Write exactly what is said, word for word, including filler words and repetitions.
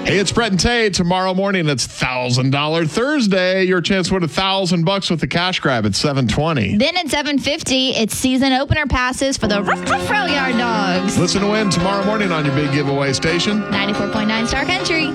Hey, it's Brett and Tay. Tomorrow morning, it's one thousand dollars Thursday. Your chance to win one thousand bucks with the cash grab at seven twenty. Then at seven fifty, it's season opener passes for the Ruff Ruff Rail Yard Dogs. Listen to win tomorrow morning on your big giveaway station. ninety-four point nine Star Country.